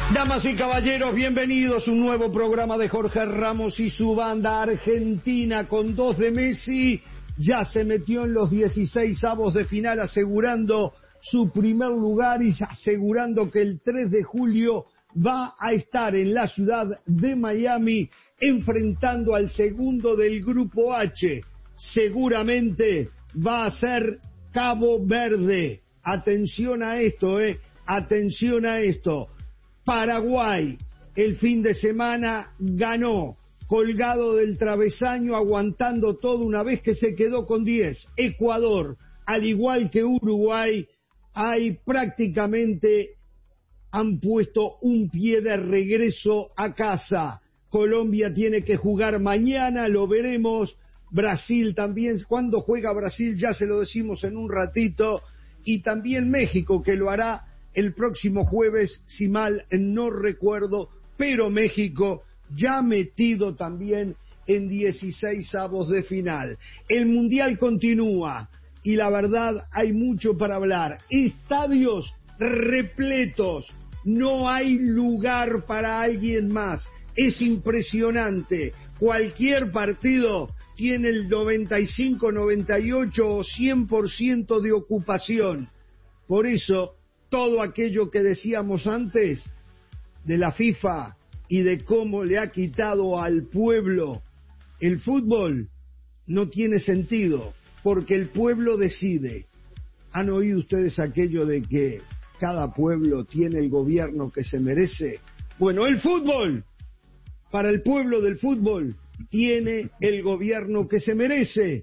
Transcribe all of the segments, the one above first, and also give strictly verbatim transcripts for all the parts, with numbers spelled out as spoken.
Damas y caballeros, bienvenidos a un nuevo programa de Jorge Ramos y su banda. Argentina con dos de Messi ya se metió en los dieciséis avos de final, asegurando su primer lugar y asegurando que el tres de julio va a estar en la ciudad de Miami enfrentando al segundo del grupo H. Seguramente va a ser Cabo Verde. Atención a esto, eh. Atención a esto. Paraguay el fin de semana ganó, colgado del travesaño, aguantando todo una vez que se quedó con diez. Ecuador, al igual que Uruguay, hay prácticamente han puesto un pie de regreso a casa. Colombia tiene que jugar mañana, lo veremos. Brasil también, cuando juega Brasil ya se lo decimos en un ratito. Y también México, que lo hará el próximo jueves, si mal no recuerdo, pero México ya metido también en dieciséis avos de final. El Mundial continúa y la verdad hay mucho para hablar. Estadios repletos, no hay lugar para alguien más. Es impresionante. Cualquier partido tiene el noventa y cinco, noventa y ocho o cien por ciento de ocupación. Por eso, todo aquello que decíamos antes de la FIFA y de cómo le ha quitado al pueblo el fútbol no tiene sentido, porque el pueblo decide. ¿Han oído ustedes aquello de que cada pueblo tiene el gobierno que se merece? Bueno, el fútbol, para el pueblo del fútbol, tiene el gobierno que se merece,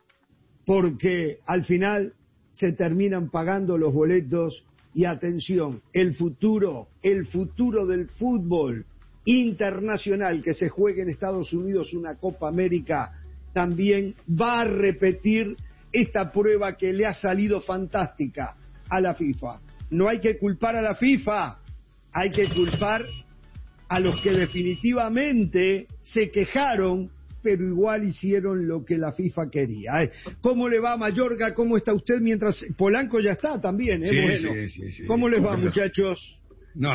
porque al final se terminan pagando los boletos. Y atención, el futuro, el futuro del fútbol internacional que se juegue en Estados Unidos, una Copa América, también va a repetir esta prueba que le ha salido fantástica a la FIFA. No hay que culpar a la FIFA, hay que culpar a los que definitivamente se quejaron, pero igual hicieron lo que la FIFA quería. ¿Cómo le va, Mayorga? ¿Cómo está usted? Mientras Polanco ya está también, ¿eh? Sí, Bueno, sí, sí, sí. ¿cómo les va, muchachos? No,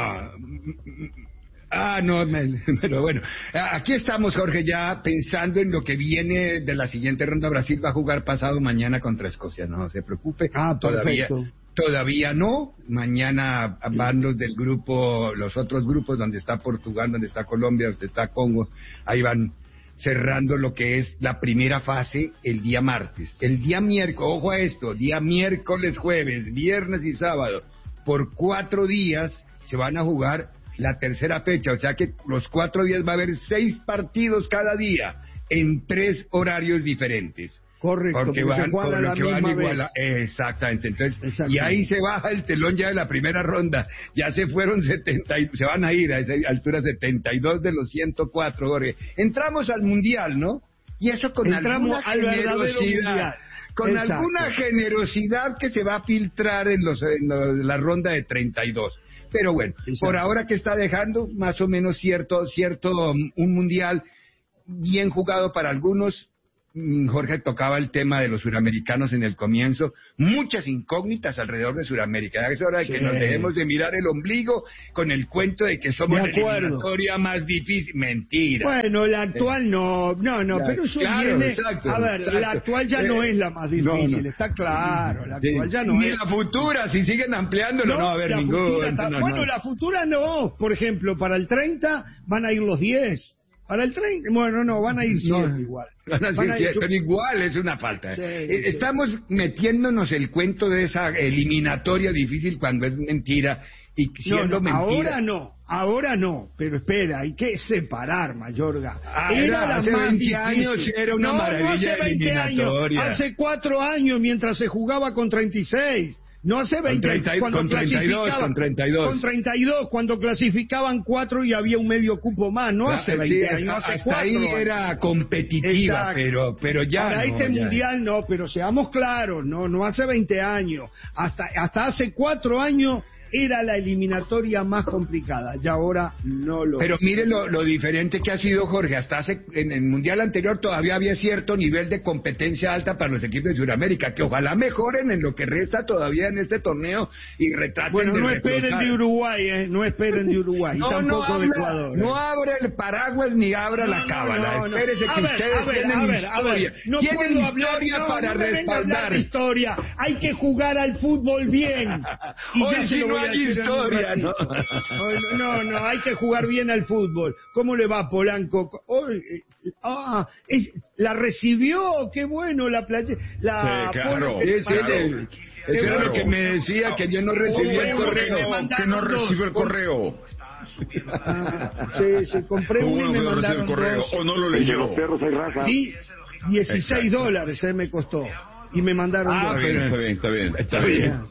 ah, no, me, pero bueno, aquí estamos, Jorge, ya pensando en lo que viene de la siguiente ronda. Brasil va a jugar pasado mañana contra Escocia, no se preocupe. Ah, todavía, todavía no. Mañana van los del grupo, los otros grupos, donde está Portugal, donde está Colombia, donde está Congo, ahí van cerrando lo que es la primera fase el día martes. El día miércoles, ojo a esto, día miércoles, jueves, viernes y sábado, por cuatro días se van a jugar la tercera fecha, o sea que los cuatro días va a haber seis partidos cada día en tres horarios diferentes. Correcto, porque, porque van, juegan a la porque van misma igual vez. A, exactamente, entonces, Exactamente. Y ahí se baja el telón ya de la primera ronda, ya se fueron setenta, y, se van a ir a esa altura setenta y dos de los ciento cuatro, Jorge. Entramos al Mundial, ¿no? Y eso con Entramos alguna al verdadero Mundial. Con Exacto. alguna generosidad que se va a filtrar en, los, en los, la ronda de treinta y dos. Pero bueno, exacto. Por ahora que está dejando más o menos cierto, cierto um, un Mundial bien jugado para algunos. Jorge tocaba el tema de los suramericanos en el comienzo, muchas incógnitas alrededor de Suramérica. Es hora de que sí. Nos dejemos de mirar el ombligo con el cuento de que somos la eliminatoria más difícil. Mentira. Bueno, la actual no, no, no, ya, pero eso claro, viene, exacto, a ver, exacto. La actual ya eh, no es la más difícil, no, no. Está claro, la actual sí. ya no Ni es. Ni la futura, si siguen ampliándolo, no, no va a haber ningún. Está, no, bueno, no. La futura no, por ejemplo, para el treinta van a ir los diez. Para el treinta, bueno, no, van a ir siete no, igual. Van a, van a ir siete, pero igual es una falta. Sí, eh, sí. Estamos metiéndonos el cuento de esa eliminatoria difícil cuando es mentira y siendo no, no, mentira. Ahora no, ahora no, pero espera, hay que separar, Mayorga. Ah, era, era la hace más veinte difícil. Años era una no, maravilla no hace veinte eliminatoria. Años, hace cuatro años mientras se jugaba con treinta y seis. No hace veinte, con treinta, cuando con treinta y dos, con treinta y dos. Con treinta y dos, cuando clasificaban cuatro y había un medio cupo más, no hace veinte sí, años, hasta, hace hasta cuatro ahí años. Era competitiva, pero, pero ya Para no, este ya. mundial no, pero seamos claros, no, no hace veinte años, hasta, hasta hace cuatro años era la eliminatoria más complicada, y ahora no lo Pero es. mire lo, lo diferente que ha sido, Jorge, hasta hace, en el Mundial anterior todavía había cierto nivel de competencia alta para los equipos de Sudamérica, que ojalá mejoren en lo que resta todavía en este torneo y retraten Bueno, de no esperen reflotar. de Uruguay, ¿eh? No esperen de Uruguay, No, y tampoco no de abra, Ecuador. ¿eh? no abra el paraguas ni abra No, la no, cábala. no, no. Espérese A que ver, ustedes a ver, tienen a ver, a ver. historia. No tienen puedo hablar, historia no, para no me venga a hablar respaldar. de historia. Hay que jugar al fútbol bien. Y Hoy ya se sí lo no voy a hay decir en un historia, ratito. ¿no? No, no, no, hay que jugar bien al fútbol. ¿Cómo le va, Polanco? Hoy, eh, ah, es, ¿la recibió? Qué bueno, la playa. La Sí, claro, Polo- Sí, sí, claro. de- eso era Claro. lo que me decía, que yo no recibía el Bueno, correo. que no, que no recibe el correo. Ah, sí, sí, compré Qué uno bueno y que me no recibe el mandaron correo. dos. O no lo Y de leyó. los perros hay raza. Y dieciséis Exacto. dólares eh, me costó. Y me mandaron Ah, dos. Está bien, está bien, está bien. Está bien.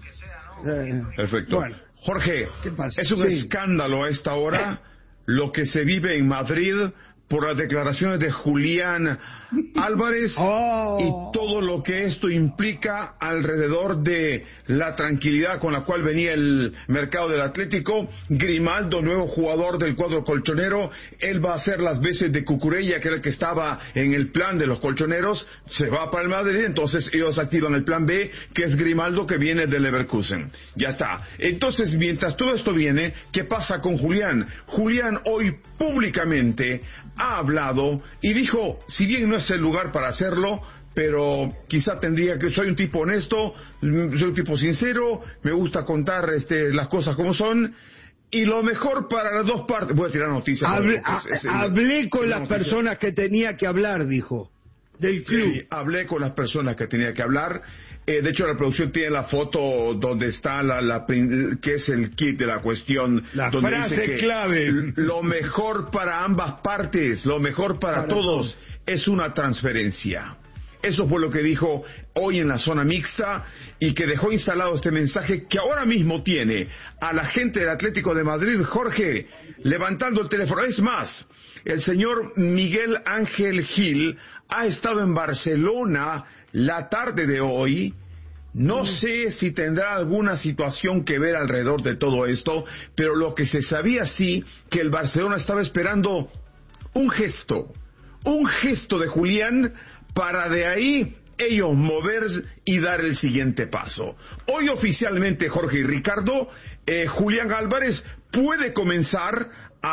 Eh, Perfecto. Bueno, Jorge, ¿qué pasa? es un Sí. escándalo a esta hora lo que se vive en Madrid por las declaraciones de Julián Álvarez Oh. y todo lo que esto implica alrededor de la tranquilidad con la cual venía el mercado del Atlético. Grimaldo, nuevo jugador del cuadro colchonero, él va a hacer las veces de Cucurella, que era el que estaba en el plan de los colchoneros, se va para el Madrid, entonces ellos activan el plan B, que es Grimaldo, que viene del Leverkusen. Ya está. Entonces, mientras todo esto viene, ¿qué pasa con Julián? Julián hoy públicamente ha hablado y dijo, si bien no es el lugar para hacerlo, pero quizá tendría que, soy un tipo honesto, soy un tipo sincero, me gusta contar este, las cosas como son, y lo mejor para las dos partes, voy a tirar noticias. Hablé, porque es- es- a- hablé con es las noticia. personas que tenía que hablar, dijo, del club. Sí, hablé con las personas que tenía que hablar. Eh, de hecho, la producción tiene la foto donde está la, la prin- que es el kit de la cuestión. La donde frase dice que clave. l- Lo mejor para ambas partes, lo mejor para, Para todos, todos. es una transferencia. Eso fue lo que dijo hoy en la zona mixta y que dejó instalado este mensaje que ahora mismo tiene a la gente del Atlético de Madrid, Jorge, levantando el teléfono. Es más, el señor Miguel Ángel Gil ha estado en Barcelona la tarde de hoy. No sé si tendrá alguna situación que ver alrededor de todo esto, pero lo que se sabía sí, que el Barcelona estaba esperando un gesto, un gesto de Julián para de ahí ellos mover y dar el siguiente paso. Hoy oficialmente, Jorge y Ricardo, eh, Julián Álvarez puede comenzar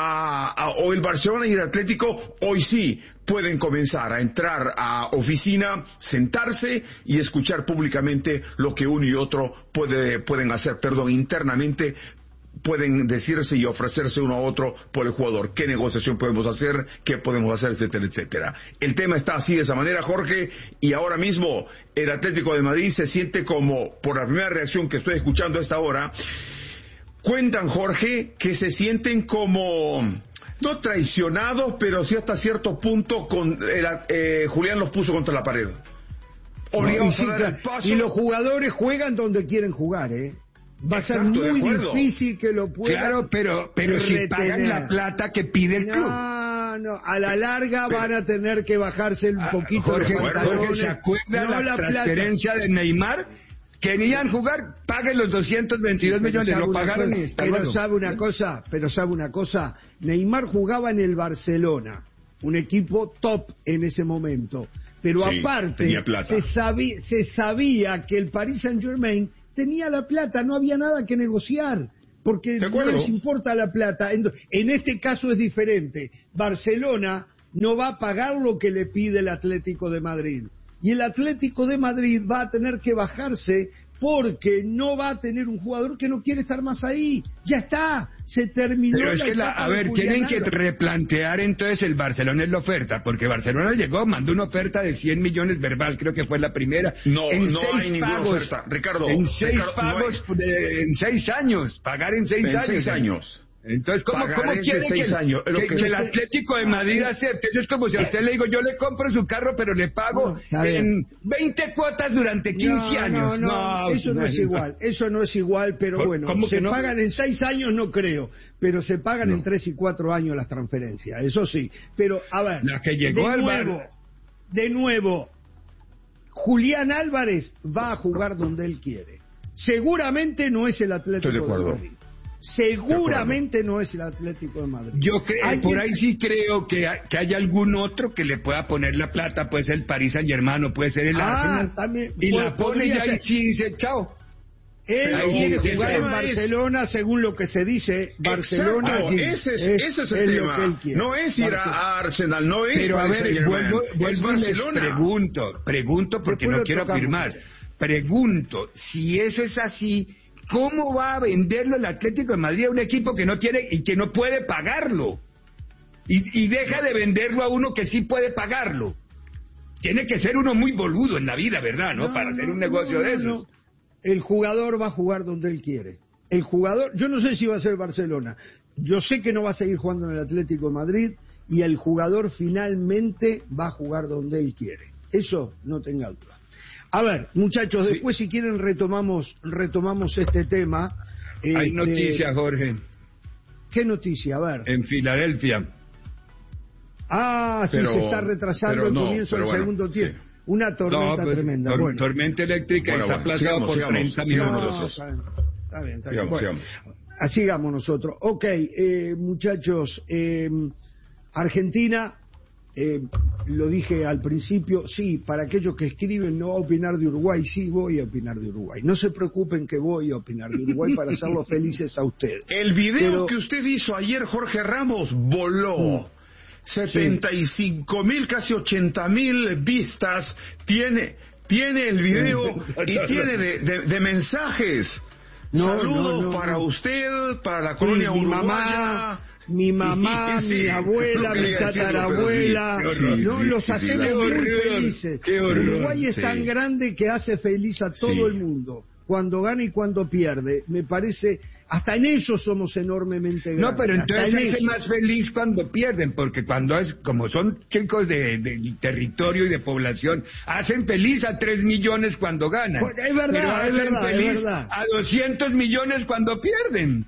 a, a, o el Barcelona y el Atlético hoy sí pueden comenzar a entrar a oficina, sentarse y escuchar públicamente lo que uno y otro puede, pueden hacer, perdón, internamente. Pueden decirse y ofrecerse uno a otro por el jugador. ¿Qué negociación podemos hacer? ¿Qué podemos hacer? Etcétera, etcétera. El tema está así de esa manera, Jorge, y ahora mismo el Atlético de Madrid se siente como, por la primera reacción que estoy escuchando a esta hora, cuentan, Jorge, que se sienten como, no traicionados, pero sí hasta cierto punto con el, eh, Julián los puso contra la pared. Obligados y, sí, a dar el paso. y los jugadores juegan donde quieren jugar, ¿eh? Va a ser Exacto, de muy acuerdo. difícil que lo puedan Claro, pero, pero si pagan retener. la plata que pide el club. No, no, a la larga van a tener que bajarse un Ah, poquito Jorge, los Jorge, pantalones. ¿se acuerda No la, la plata. transferencia de Neymar? Querían jugar, paguen los doscientos veintidós Pero millones, sabe lo una pagaron cosa, y está pero luego. sabe una cosa, pero sabe una cosa, Neymar jugaba en el Barcelona, un equipo top en ese momento, pero Sí, aparte tenía plata. se sabía, se sabía que el Paris Saint-Germain tenía la plata, no había nada que negociar, porque De no acuerdo. les importa la plata. En, en este caso es diferente. Barcelona no va a pagar lo que le pide el Atlético de Madrid. Y el Atlético de Madrid va a tener que bajarse porque no va a tener un jugador que no quiere estar más ahí. Ya está, se terminó. Pero es la que, la, etapa a de ver, Julián tienen que Álvarez. replantear entonces el Barcelona en la oferta, porque Barcelona llegó, mandó una oferta de cien millones verbal, creo que fue la primera. No, en no seis hay ninguna pagos, oferta. Ricardo, en seis Ricardo, no pagos, de- en seis años, pagar en seis En años. seis años. Entonces, ¿cómo, Pagar cómo es de quiere que, seis años, es lo que- que- que el Atlético de Madrid acepte? Eso es como si a usted le digo, yo le compro su carro, pero le pago No, está bien. en veinte cuotas durante quince No, años. No, no, eso no es igual, eso no es igual, pero ¿Cómo- bueno, cómo que se no? pagan en seis años, no creo, pero se pagan No. en tres y cuatro años las transferencias, eso sí. Pero, a ver, La que llegó de al nuevo, Bar- de nuevo, Julián Álvarez va a jugar donde él quiere. Seguramente no es el Atlético Estoy de acuerdo. Madrid. Seguramente no es el Atlético de Madrid. Yo creo, ¿Alguien? por ahí sí creo que, hay, que hay algún otro que le pueda poner la plata, puede ser el Paris Saint-Germain, o puede ser el Ah, Arsenal. también, y pod- la pone podría y ahí ser. sí dice chao. Él Pero quiere sí, jugar el en tema es- Barcelona, según lo que se dice. Barcelona Exacto, sí, ese es, ese es el lo tema. que él quiere. No es ir Barcelona. a Arsenal, no es Pero a Paris ver, Saint-Germain, vuelvo, es vuelvo y les Barcelona. pregunto, pregunto porque Después no lo quiero tocamos. afirmar. Pregunto, si eso es así, ¿cómo va a venderlo el Atlético de Madrid a un equipo que no tiene y que no puede pagarlo? Y, y deja de venderlo a uno que sí puede pagarlo. Tiene que ser uno muy boludo en la vida, ¿verdad? ¿No? No, Para hacer no, un negocio no, de no, esos. no. El jugador va a jugar donde él quiere. El jugador, yo no sé si va a ser Barcelona. Yo sé que no va a seguir jugando en el Atlético de Madrid y el jugador finalmente va a jugar donde él quiere. Eso no tenga duda. A ver, muchachos, Sí. después si quieren retomamos retomamos este tema. Hay Este, noticia, Jorge, ¿Qué noticia? A ver. en Filadelfia. Ah, sí, Pero- se está retrasando pero el no, comienzo pero del bueno, segundo sí. tiempo. Una tormenta No, pues, tremenda. tor- Bueno. tormenta eléctrica Bueno, está bueno, aplazado sigamos, por sigamos, treinta sigamos minutos. No, nosotros. está bien, está bien, está bien. Sigamos, Bueno, sigamos. ah, sigamos nosotros. Ok, eh, muchachos, eh, Argentina, eh, lo dije al principio, sí, para aquellos que escriben no va a opinar de Uruguay, sí voy a opinar de Uruguay. No se preocupen que voy a opinar de Uruguay para hacerlos felices a ustedes. El video Pero- que usted hizo ayer, Jorge Ramos, voló. setenta y cinco mil, casi ochenta mil vistas tiene, tiene el video y tiene de, de- de mensajes. No, Saludos no, no, para no. usted, para la Sí, colonia mi uruguaya. mamá, mi mamá, Sí, mi abuela, no mi quería decirlo, tatarabuela, pero sí. Sí, no sí, los sí, sí, hacemos qué muy horror, felices. qué horror, Uruguay es sí. tan grande que hace feliz a todo Sí. el mundo, cuando gana y cuando pierde. Me parece, hasta en eso somos enormemente grandes. No, pero hasta entonces en hace eso. más feliz cuando pierden, porque cuando es, como son chicos de, de territorio y de población, hacen feliz a tres millones cuando ganan. Pues, es verdad, pero es hacen verdad, es feliz verdad. a doscientos millones cuando pierden.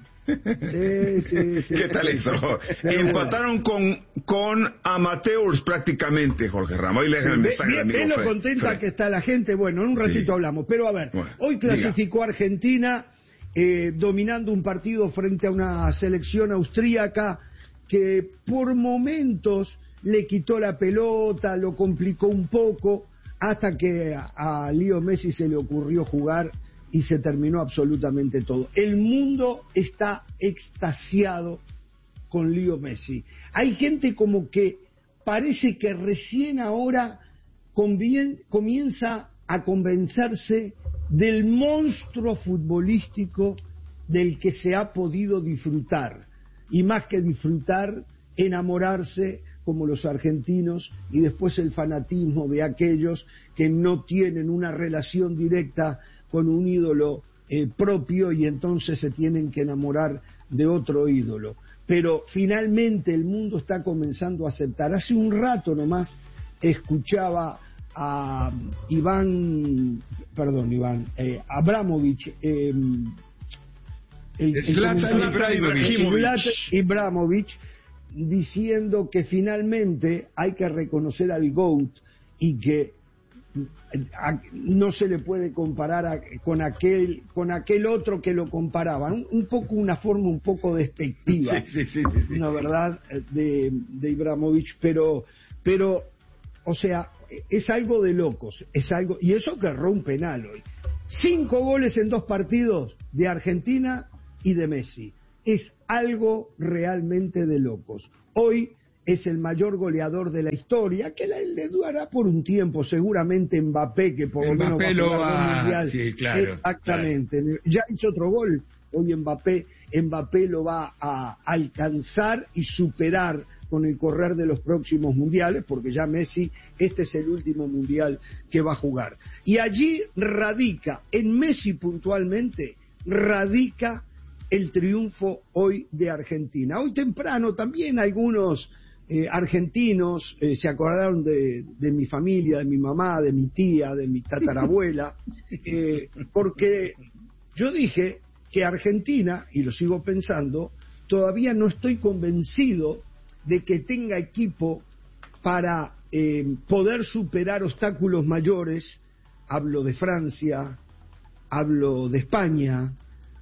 Sí, sí, sí. ¿Qué tal eso? Pero Empataron con, con amateurs prácticamente, Jorge Ramos. Ahí le dejan el Ve, mensaje ve- al amigo ve lo Fred. contenta Fred. que está la gente. Bueno, en un ratito Sí. hablamos. Pero a ver, Bueno, hoy clasificó Argentina eh, dominando un partido frente a una selección austríaca que por momentos le quitó la pelota, lo complicó un poco, hasta que a, a Leo Messi se le ocurrió jugar y se terminó absolutamente todo. El mundo está extasiado con Leo Messi. Hay gente como que parece que recién ahora convien- comienza a convencerse del monstruo futbolístico del que se ha podido disfrutar. Y más que disfrutar, enamorarse como los argentinos, y después el fanatismo de aquellos que no tienen una relación directa con un ídolo eh, propio y entonces se tienen que enamorar de otro ídolo. Pero finalmente el mundo está comenzando a aceptar. Hace un rato nomás escuchaba a Iván, perdón Iván, eh, Abramovich, eh, el, el Zlatan comentarista- Ibrahimovic. Zlatan Ibrahimovic, diciendo que finalmente hay que reconocer al GOAT y que a- no se le puede comparar a- con aquel con aquel otro que lo comparaban, un, un poco una forma un poco despectiva, Sí, sí, sí, sí, sí. la verdad, de, de Ibrahimovic, pero pero o sea, es algo de locos, es algo, y eso que erró un penal hoy. Cinco goles en dos partidos de Argentina y de Messi. Es algo realmente de locos. Hoy es el mayor goleador de la historia, que le, le durará por un tiempo, seguramente Mbappé, que por lo menos Mbappé va a lo jugar va- dos mundial. sí, claro, Exactamente. Ya hizo otro gol. Hoy Mbappé, Mbappé lo va a alcanzar y superar con el correr de los próximos mundiales, porque ya Messi, este es el último mundial que va a jugar. Y allí radica, en Messi puntualmente, radica el triunfo hoy de Argentina. Hoy temprano también algunos eh, argentinos eh, se acordaron de, de mi familia, de mi mamá, de mi tía, de mi tatarabuela, eh, porque yo dije que Argentina, y lo sigo pensando, todavía no estoy convencido de que tenga equipo para eh, poder superar obstáculos mayores. Hablo de Francia, hablo de España,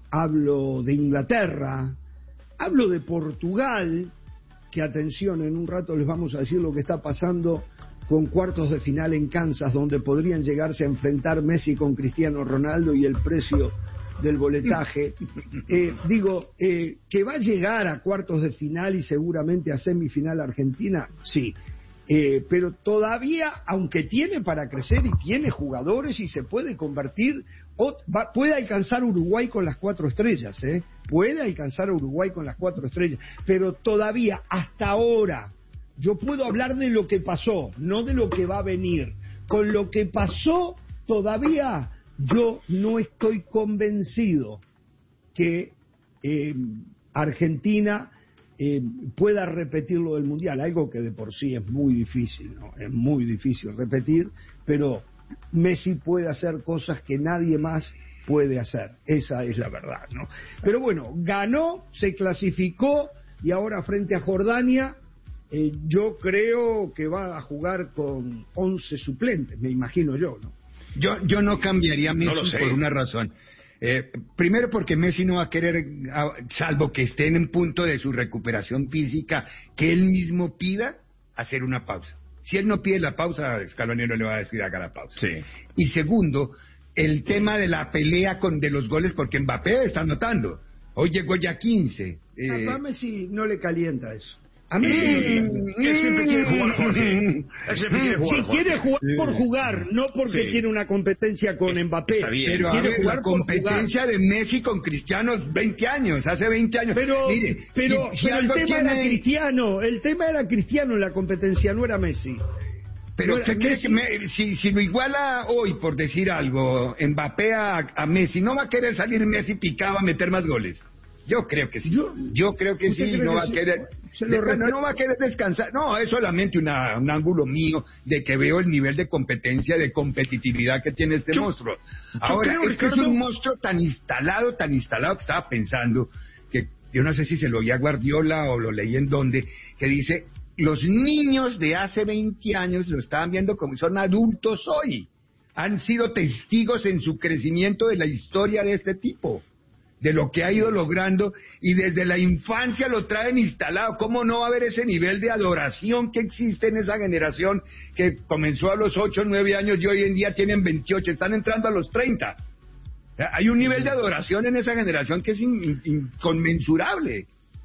hablo de Inglaterra, hablo de Portugal, que atención, en un rato les vamos a decir lo que está pasando con cuartos de final en Kansas, donde podrían llegarse a enfrentar Messi con Cristiano Ronaldo y el precio del boletaje. Eh, digo, eh, que va a llegar a cuartos de final y seguramente a semifinal Argentina, sí. Eh, pero todavía, aunque tiene para crecer y tiene jugadores y se puede convertir, o, va, puede alcanzar Uruguay con las cuatro estrellas, ¿eh? Puede alcanzar a Uruguay con las cuatro estrellas, pero todavía, hasta ahora, yo puedo hablar de lo que pasó, no de lo que va a venir. Con lo que pasó, todavía yo no estoy convencido que eh, Argentina eh, pueda repetir lo del Mundial, algo que de por sí es muy difícil, ¿no? Es muy difícil repetir, pero Messi puede hacer cosas que nadie más puede hacer, esa es la verdad, ¿no? Pero bueno, ganó, se clasificó y ahora frente a Jordania, eh, yo creo que va a jugar con once suplentes, me imagino yo, ¿no? Yo, yo no cambiaría a Messi no por una razón. Eh, primero porque Messi no va a querer, a, salvo que esté en punto de su recuperación física, que él mismo pida hacer una pausa. Si él no pide la pausa, Scaloni no le va a decir haga la pausa. Sí. Y segundo, el tema de la pelea con de los goles, porque Mbappé está anotando. Hoy llegó ya quince. Eh... A Messi no le calienta eso. A mí sí, mm, él siempre quiere jugar, Jorge. Él siempre quiere jugar. Si Jorge. quiere jugar por jugar, no porque sí. tiene una competencia con es, Mbappé. Está bien, pero quiere a ver, jugar la competencia de Messi con Cristiano, veinte años, hace veinte años. Pero, Mire, pero, si, si pero el tema tiene... era Cristiano, el tema era Cristiano en la competencia, no era Messi. Pero no ¿qué crees que me, si, si lo iguala hoy, por decir algo, Mbappé a, a Messi, no va a querer salir Messi picado a meter más goles? Yo creo que sí. Yo, yo creo que sí, no va a querer. Bueno, no va a querer descansar. No, es solamente una, un ángulo mío de que veo el nivel de competencia, de competitividad que tiene este yo, monstruo. Ahora, creo, es Ricardo... que es un monstruo tan instalado, tan instalado que estaba pensando que yo no sé si se lo oí a Guardiola o lo leí en donde, que dice, los niños de hace veinte años lo estaban viendo como son adultos hoy. Han sido testigos en su crecimiento de la historia de este tipo, de lo que ha ido logrando, y desde la infancia lo traen instalado. ¿Cómo no va a haber ese nivel de adoración que existe en esa generación que comenzó a los ocho, nueve años y hoy en día tienen veintiocho, están entrando a los treinta? Hay un nivel de adoración en esa generación que es in, in, inconmensurable.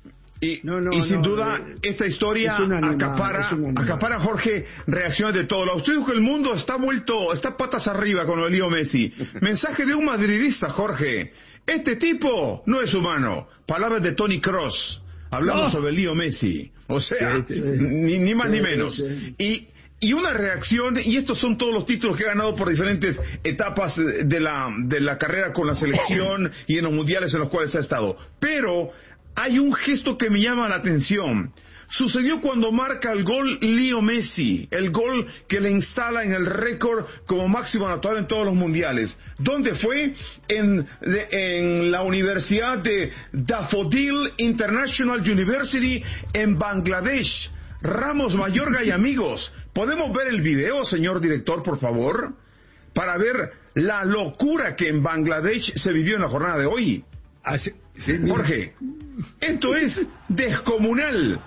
Y, no, no, y sin no, duda eh, esta historia animal, acapara, acapara, Jorge, reacciones de todos lados. Usted dijo que el mundo está vuelto, está patas arriba con el lío Messi. Mensaje de un madridista, Jorge. Este tipo no es humano. Palabras de Tony Kroos, hablando no. sobre el lío Messi. O sea, sí, sí, sí. Ni, ni más sí, ni menos. Sí. Y, y una reacción, y estos son todos los títulos que ha ganado por diferentes etapas de la, de la carrera con la selección y en los mundiales en los cuales ha estado. Pero hay un gesto que me llama la atención. Sucedió cuando marca el gol Leo Messi, el gol que le instala en el récord como máximo anotador en todos los mundiales. ¿Dónde fue? En, de, en la Universidad de Daffodil International University en Bangladesh. Ramos Mayorga y amigos, ¿podemos ver el video, señor director, por favor? Para ver la locura que en Bangladesh se vivió en la jornada de hoy. Así, sí, Jorge, esto es descomunal.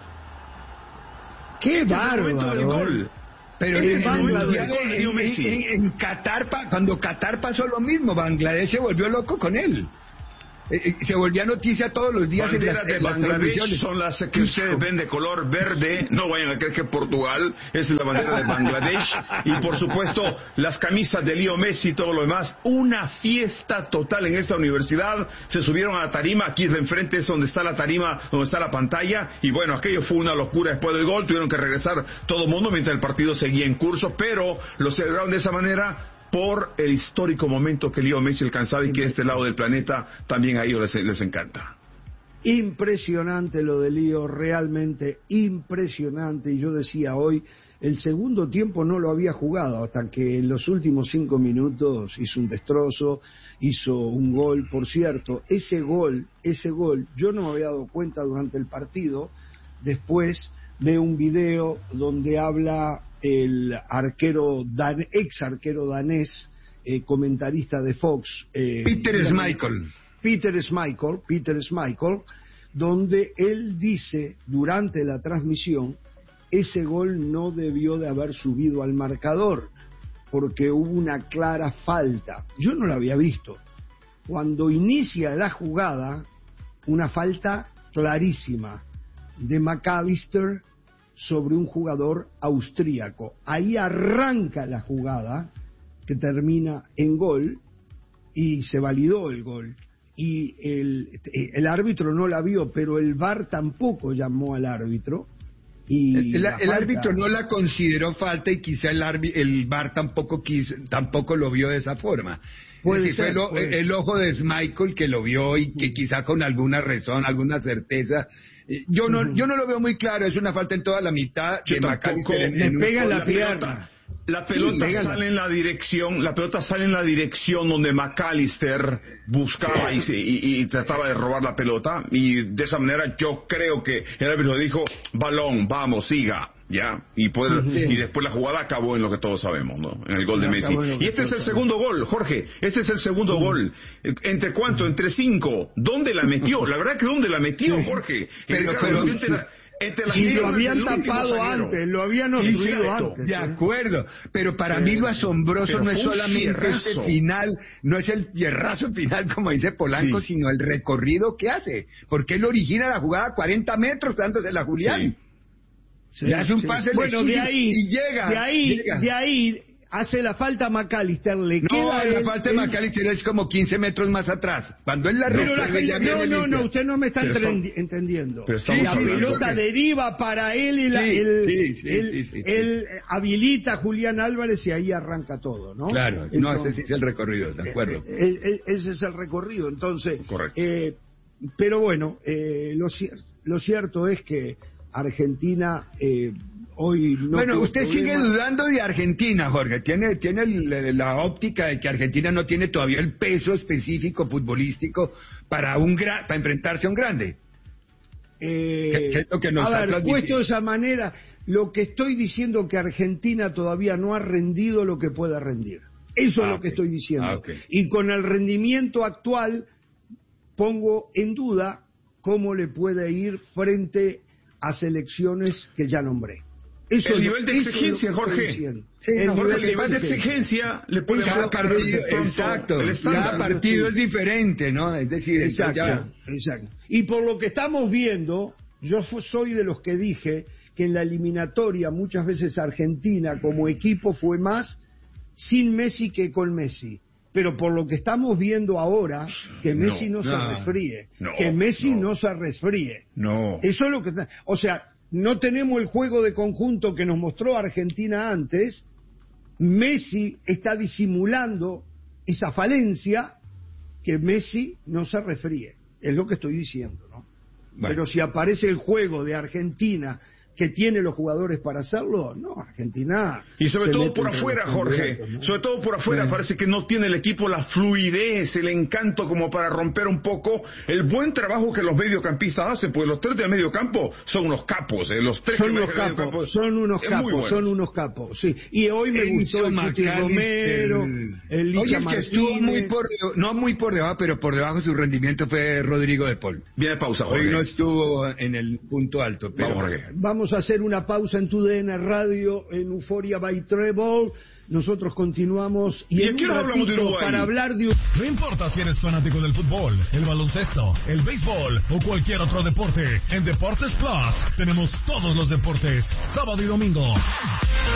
¡Qué este bárbaro! Del gol. Pero este en, Bangladesh, en, en, en, en Qatar, cuando Qatar pasó lo mismo, Bangladesh se volvió loco con él. Eh, se volvía noticia todos los días. Banderas en las, de Bangladesh son las que ustedes ven de color verde. No vayan a creer que Portugal es la bandera de Bangladesh. Y por supuesto las camisas de Leo Messi y todo lo demás. Una fiesta total en esa universidad. Se subieron a la tarima. Aquí de enfrente es donde está la tarima, donde está la pantalla. Y bueno, aquello fue una locura después del gol. Tuvieron que regresar todo el mundo mientras el partido seguía en curso. Pero lo celebraron de esa manera por el histórico momento que Leo Messi alcanzaba y que de este lado del planeta también a ellos les, les encanta. Impresionante lo de Leo, realmente impresionante. Y yo decía hoy, el segundo tiempo no lo había jugado hasta que en los últimos cinco minutos hizo un destrozo, hizo un gol. Por cierto, ese gol, ese gol, yo no me había dado cuenta durante el partido. Después veo un video donde habla el arquero dan, ex arquero danés, eh, comentarista de Fox, eh, Peter Schmeichel. Peter Schmeichel, Peter Schmeichel, donde él dice durante la transmisión, ese gol no debió de haber subido al marcador, porque hubo una clara falta. Yo no la había visto. Cuando inicia la jugada, una falta clarísima de McAllister sobre un jugador austríaco. Ahí arranca la jugada, que termina en gol, y se validó el gol. Y el, el árbitro no la vio, pero el V A R tampoco llamó al árbitro. Y el, el el árbitro no la consideró falta y quizá el, arbi, el V A R tampoco quiso, tampoco lo vio de esa forma. Puede decir, ser, fue lo, puede. el ojo de Schmeichel que lo vio y que quizá con alguna razón, alguna certeza. Yo no, uh-huh. yo no lo veo muy claro, es una falta en toda la mitad. Yo de tampoco, en, le en pega un, la, la pierna. Pelota, la pelota sí, sale en la dirección, la pelota sale en la dirección donde McAllister buscaba y, se, y, y trataba de robar la pelota, y de esa manera yo creo que el árbitro dijo, balón, vamos, siga. Ya, y, poder, sí. y después la jugada acabó en lo que todos sabemos, ¿no? En el gol de Messi. Y este es el segundo gol, Jorge, este es el segundo sí. gol. ¿Entre cuánto? Entre cinco. ¿Dónde la metió? La verdad que ¿dónde la metió, Jorge? Pero, pero, pero entre, la, entre las y lo habían tapado antes, lo habían obstruido antes. De acuerdo, pero para sí. mí lo asombroso pero no es solamente este final, no es el hierrazo final como dice Polanco, sí. sino el recorrido que hace, porque él origina la jugada a cuarenta metros dándose la Julián. Sí. Sí, le hace un pase sí. bueno de ahí y llega de ahí llega. de ahí hace la falta McAllister, le no, queda la el, falta de el... McAllister es como quince metros más atrás cuando él la pero resuelve, la, no no no usted no me está entrendi- está, entendiendo pero la pelota que... deriva para él y la, sí, el, sí, sí, el, sí, sí, sí. él habilita a Julián Álvarez y ahí arranca todo, ¿no? Claro. Entonces, no, ese sí es el recorrido, de acuerdo. Eh, eh, ese es el recorrido, entonces correcto. Eh, pero bueno, eh, lo, lo cierto es que Argentina eh, hoy no. Bueno, usted problema. sigue dudando de Argentina, Jorge. Tiene, tiene el, la óptica de que Argentina no tiene todavía el peso específico futbolístico para un gra, para enfrentarse a un grande. Eh, ¿Qué, qué es lo que nos a ver, puesto de esa manera, lo que estoy diciendo que Argentina todavía no ha rendido lo que pueda rendir. Eso ah, es lo okay. que estoy diciendo. Ah, okay. Y con el rendimiento actual pongo en duda cómo le puede ir frente a selecciones que ya nombré. Eso el nivel de exigencia, Jorge. Sí, el, no, Jorge, el nivel de exigencia le puede cada partido, exacto, el cada partido es diferente, ¿no? Es decir, exacto, ya... exacto. Y por lo que estamos viendo, yo soy de los que dije que en la eliminatoria muchas veces Argentina como equipo fue más sin Messi que con Messi. Pero por lo que estamos viendo ahora, que Messi no, no, no se resfríe, no, que Messi no. no se resfríe. No. Eso es lo que... O sea, no tenemos el juego de conjunto que nos mostró Argentina antes. Messi está disimulando esa falencia, que Messi no se resfríe. Es lo que estoy diciendo, ¿no? Bueno. Pero si aparece el juego de Argentina que tiene los jugadores para hacerlo, no, Argentina... Y sobre todo por afuera, Jorge, ¿no? Sobre todo por afuera sí. Parece que no tiene el equipo la fluidez, el encanto como para romper un poco el buen trabajo que los mediocampistas hacen, porque los tres del mediocampo son unos capos, ¿eh? Los tres son unos capos, son unos capos, bueno. son unos capos, sí. Y hoy me Enzo gustó el Cuti Romero, el, el Licha Martínez. Que estuvo muy por, no muy por debajo, pero por debajo su rendimiento fue Rodrigo de Paul. Viene pausa, Jorge. Hoy no estuvo en el punto alto. Pero... Vamos, Jorge. Vamos a hacer una pausa en tu D N Radio en Euphoria by Treble. Nosotros continuamos y, ¿Y en un hablamos de Uruguay? Para hablar de... No importa si eres fanático del fútbol, el baloncesto, el béisbol o cualquier otro deporte, en Deportes Plus tenemos todos los deportes, sábado y domingo.